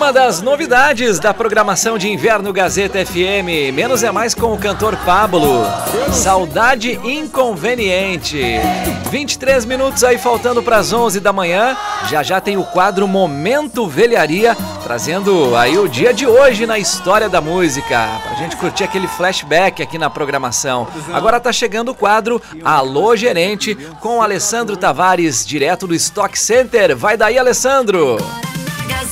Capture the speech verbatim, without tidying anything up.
Uma das novidades da programação de inverno Gazeta F M, Menos é Mais com o cantor Pablo, Saudade Inconveniente. vinte e três minutos aí faltando para as onze da manhã, já já tem o quadro Momento Velharia, trazendo aí o dia de hoje na história da música, pra gente curtir aquele flashback aqui na programação. Agora tá chegando o quadro Alô Gerente, com o Alessandro Tavares, direto do Stock Center. Vai daí, Alessandro!